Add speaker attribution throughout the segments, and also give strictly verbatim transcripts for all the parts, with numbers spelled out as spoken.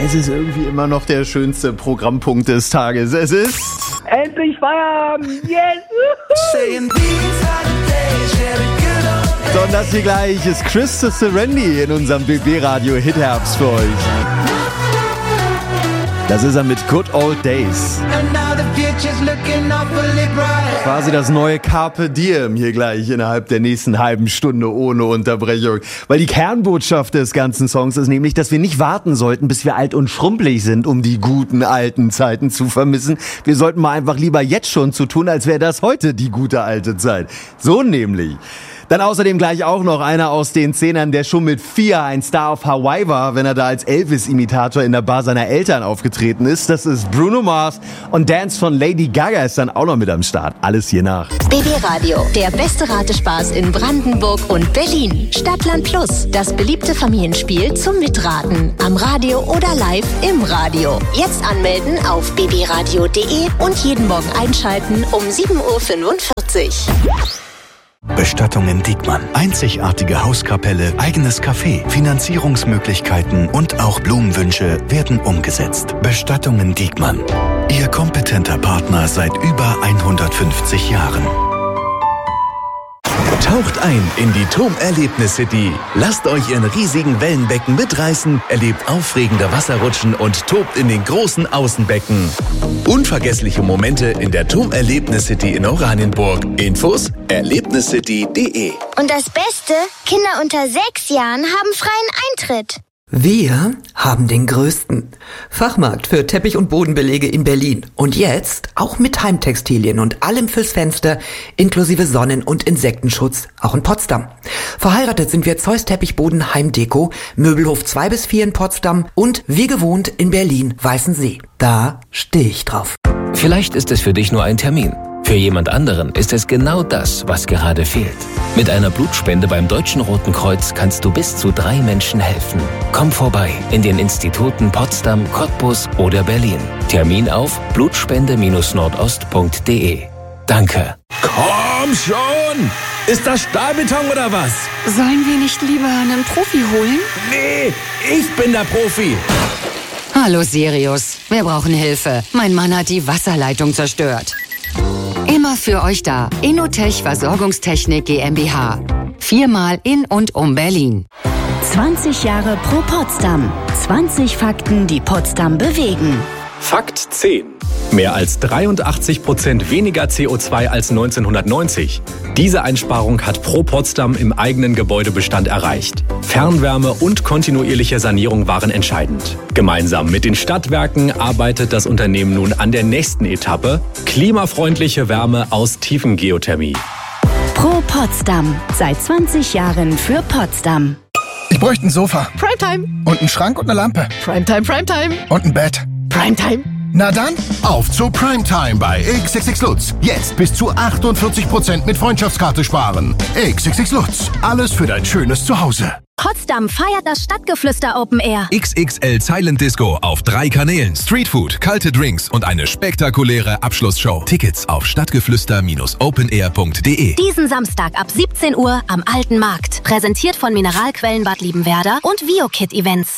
Speaker 1: Es ist irgendwie immer noch der schönste Programmpunkt des Tages. Es ist...
Speaker 2: Endlich Feierabend! Yes!
Speaker 1: So, und das hier gleich ist Chris Serendi in unserem B B-Radio Hit-Herbst für euch. Das ist er mit Good Old Days. Quasi das neue Carpe Diem hier gleich innerhalb der nächsten halben Stunde ohne Unterbrechung. Weil die Kernbotschaft des ganzen Songs ist nämlich, dass wir nicht warten sollten, bis wir alt und schrumpelig sind, um die guten alten Zeiten zu vermissen. Wir sollten mal einfach lieber jetzt schon so tun, als wäre das heute die gute alte Zeit. So nämlich. Dann außerdem gleich auch noch einer aus den Zehnern, der schon mit vier ein Star auf Hawaii war, wenn er da als Elvis-Imitator in der Bar seiner Eltern aufgetreten ist. Das ist Bruno Mars, und Dance von Lady Gaga ist dann auch noch mit am Start. Alles hier nach.
Speaker 3: B B-Radio, der beste Ratespaß in Brandenburg und Berlin. Stadtland Plus, das beliebte Familienspiel zum Mitraten. Am Radio oder live im Radio. Jetzt anmelden auf b b radio punkt d e und jeden Morgen einschalten um sieben Uhr fünfundvierzig.
Speaker 4: Bestattungen Diekmann. Einzigartige Hauskapelle, eigenes Café, Finanzierungsmöglichkeiten und auch Blumenwünsche werden umgesetzt. Bestattungen Diekmann. Ihr kompetenter Partner seit über hundertfünfzig Jahren. Taucht ein in die T O M Erlebnis City. Lasst euch in riesigen Wellenbecken mitreißen, erlebt aufregende Wasserrutschen und tobt in den großen Außenbecken. Unvergessliche Momente in der T O M Erlebnis City in Oranienburg. Infos erlebniscity punkt de.
Speaker 5: Und das Beste, Kinder unter sechs Jahren haben freien Eintritt.
Speaker 6: Wir haben den größten Fachmarkt für Teppich- und Bodenbelege in Berlin. Und jetzt auch mit Heimtextilien und allem fürs Fenster, inklusive Sonnen- und Insektenschutz, auch in Potsdam. Verheiratet sind wir Zeus Teppichboden Heimdeko, Möbelhof zwei bis vier in Potsdam und wie gewohnt in Berlin Weißensee. Da stehe ich drauf.
Speaker 7: Vielleicht ist es für dich nur ein Termin. Für jemand anderen ist es genau das, was gerade fehlt. Mit einer Blutspende beim Deutschen Roten Kreuz kannst du bis zu drei Menschen helfen. Komm vorbei in den Instituten Potsdam, Cottbus oder Berlin. Termin auf blutspende nordost punkt de. Danke.
Speaker 8: Komm schon! Ist das Stahlbeton oder was?
Speaker 9: Sollen wir nicht lieber einen Profi holen?
Speaker 8: Nee, ich bin der Profi.
Speaker 9: Hallo Sirius, wir brauchen Hilfe. Mein Mann hat die Wasserleitung zerstört. Immer für euch da. Innotech Versorgungstechnik GmbH. Viermal in und um Berlin.
Speaker 10: zwanzig Jahre pro Potsdam. zwanzig Fakten, die Potsdam bewegen.
Speaker 11: Fakt zehn. Mehr als dreiundachtzig Prozent weniger C O zwei als neunzehnhundertneunzig. Diese Einsparung hat Pro Potsdam im eigenen Gebäudebestand erreicht. Fernwärme und kontinuierliche Sanierung waren entscheidend. Gemeinsam mit den Stadtwerken arbeitet das Unternehmen nun an der nächsten Etappe: klimafreundliche Wärme aus Tiefengeothermie.
Speaker 10: Pro Potsdam. Seit zwanzig Jahren für Potsdam.
Speaker 12: Ich bräuchte ein Sofa.
Speaker 9: Primetime.
Speaker 12: Und einen Schrank und eine Lampe.
Speaker 9: Primetime, Primetime.
Speaker 12: Und ein Bett.
Speaker 9: Primetime.
Speaker 12: Na dann, auf zu Primetime bei X X X Lutz. Jetzt bis zu achtundvierzig Prozent mit Freundschaftskarte sparen. X X X Lutz. Alles für dein schönes Zuhause.
Speaker 10: Potsdam feiert das Stadtgeflüster Open Air.
Speaker 13: X X L Silent Disco auf drei Kanälen, Streetfood, kalte Drinks und eine spektakuläre Abschlussshow. Tickets auf stadtgeflüster open air punkt de.
Speaker 10: Diesen Samstag ab siebzehn Uhr am Alten Markt. Präsentiert von Mineralquellen Bad Liebenwerda und VioKit Events.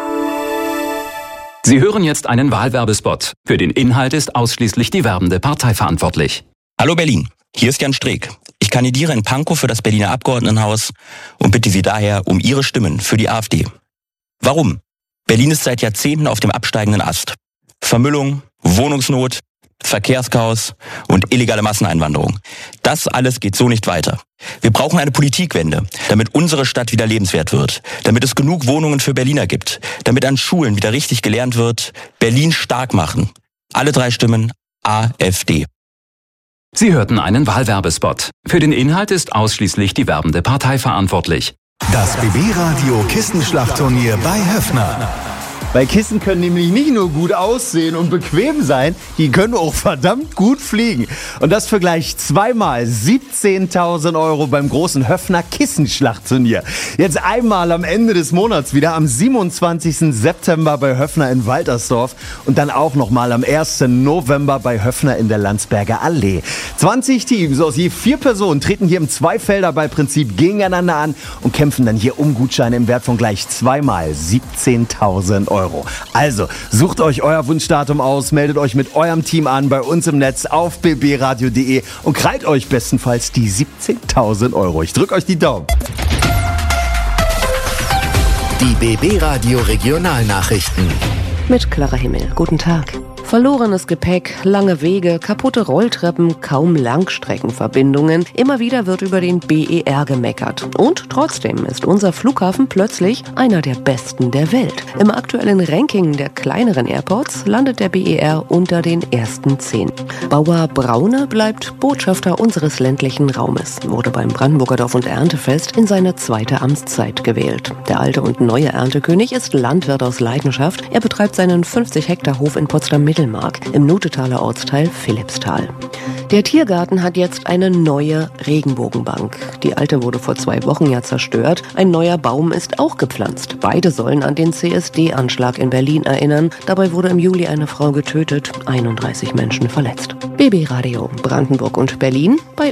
Speaker 14: Sie hören jetzt einen Wahlwerbespot. Für den Inhalt ist ausschließlich die werbende Partei verantwortlich.
Speaker 15: Hallo Berlin, hier ist Jan Streeck. Ich kandidiere in Pankow für das Berliner Abgeordnetenhaus und bitte Sie daher um Ihre Stimmen für die AfD. Warum? Berlin ist seit Jahrzehnten auf dem absteigenden Ast. Vermüllung, Wohnungsnot, Verkehrschaos und illegale Masseneinwanderung. Das alles geht so nicht weiter. Wir brauchen eine Politikwende, damit unsere Stadt wieder lebenswert wird, damit es genug Wohnungen für Berliner gibt, damit an Schulen wieder richtig gelernt wird, Berlin stark machen. Alle drei Stimmen AfD.
Speaker 14: Sie hörten einen Wahlwerbespot. Für den Inhalt ist ausschließlich die werbende Partei verantwortlich.
Speaker 4: Das B B-Radio Kissenschlachtturnier bei Höffner.
Speaker 1: Weil Kissen können nämlich nicht nur gut aussehen und bequem sein, die können auch verdammt gut fliegen. Und das für gleich zweimal siebzehntausend Euro beim großen Höffner Kissenschlachtturnier. Jetzt einmal am Ende des Monats wieder am siebenundzwanzigsten September bei Höffner in Waltersdorf und dann auch nochmal am ersten November bei Höffner in der Landsberger Allee. zwanzig Teams aus je vier Personen treten hier im Zweifelderball-Prinzip gegeneinander an und kämpfen dann hier um Gutscheine im Wert von gleich zweimal siebzehntausend Euro. Euro. Also, sucht euch euer Wunschdatum aus, meldet euch mit eurem Team an bei uns im Netz auf b b radio punkt d e und krallt euch bestenfalls die siebzehntausend Euro. Ich drück euch die Daumen.
Speaker 4: Die B B Radio Regionalnachrichten.
Speaker 16: Mit Clara Himmel. Guten Tag. Verlorenes Gepäck, lange Wege, kaputte Rolltreppen, kaum Langstreckenverbindungen. Immer wieder wird über den B E R gemeckert. Und trotzdem ist unser Flughafen plötzlich einer der besten der Welt. Im aktuellen Ranking der kleineren Airports landet der B E R unter den ersten zehn. Bauer Braune bleibt Botschafter unseres ländlichen Raumes, wurde beim Brandenburger Dorf- und Erntefest in seine zweite Amtszeit gewählt. Der alte und neue Erntekönig ist Landwirt aus Leidenschaft. Er betreibt seinen fünfzig Hektar Hof in Potsdam-Mittelmark im Nutetaler Ortsteil Philippsthal. Der Tiergarten hat jetzt eine neue Regenbogenbank. Die alte wurde vor zwei Wochen ja zerstört. Ein neuer Baum ist auch gepflanzt. Beide sollen an den C S D-Anschlag in Berlin erinnern. Dabei wurde im Juli eine Frau getötet, einunddreißig Menschen verletzt. B B Radio Brandenburg und Berlin bei